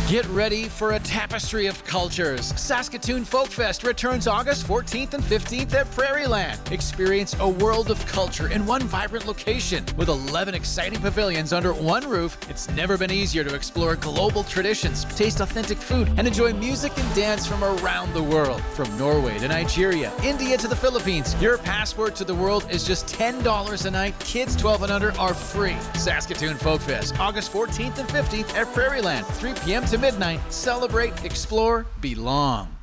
Get ready for a tapestry of cultures. Saskatoon Folk Fest returns August 14th and 15th at Prairieland. Experience a world of culture in one vibrant location. With 11 exciting pavilions under one roof, it's never been easier to explore global traditions, taste authentic food, and enjoy music and dance from around the world. From Norway to Nigeria, India to the Philippines, your passport to the world is just $10 a night. Kids 12 and under are free. Saskatoon Folk Fest, August 14th and 15th at Prairieland, 3 p.m. to midnight. Celebrate, explore, belong.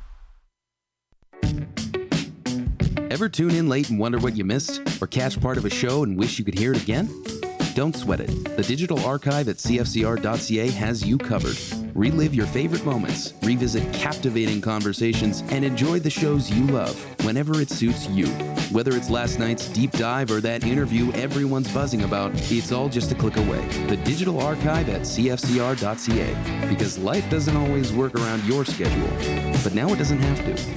Ever tune in late and wonder what you missed? Or catch part of a show and wish you could hear it again? Don't sweat it. The digital archive at cfcr.ca has you covered. Relive your favorite moments, revisit captivating conversations, and enjoy the shows you love whenever it suits you. Whether it's last night's deep dive or that interview everyone's buzzing about, it's all just a click away. The digital archive at cfcr.ca. Because life doesn't always work around your schedule, but now it doesn't have to.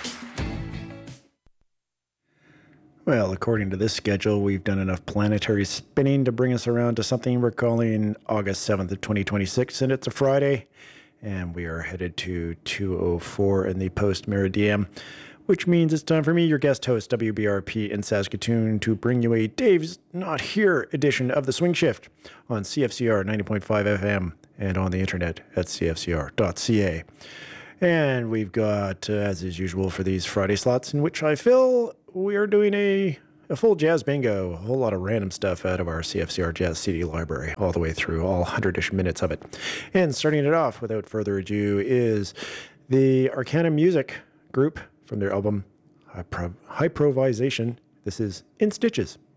Well, according to this schedule, we've done enough planetary spinning to bring us around to something we're calling August 7th of 2026, and it's a Friday, and we are headed to 2:04 in the post-meridian, which means it's time for me, your guest host, WBRP in Saskatoon, to bring you a Dave's Not Here edition of The Swing Shift on CFCR 90.5 FM and on the internet at cfcr.ca. And we've got, as is usual for these Friday slots in which I fill, we are doing a full jazz bingo, a whole lot of random stuff out of our CFCR Jazz CD library, all the way through, all 100-ish minutes of it. And starting it off, without further ado, is the Arcana Music group from their album Hyprovisation. This is In Stitches.